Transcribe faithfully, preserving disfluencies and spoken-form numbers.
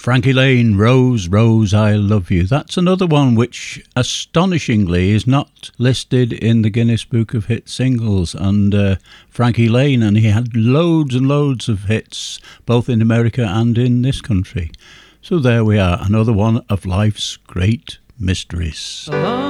Frankie Lane, Rose, Rose, I Love You. That's another one which, astonishingly, is not listed in the Guinness Book of Hit Singles. And uh, Frankie Lane, and he had loads and loads of hits, both in America and in this country. So there we are, another one of life's great mysteries.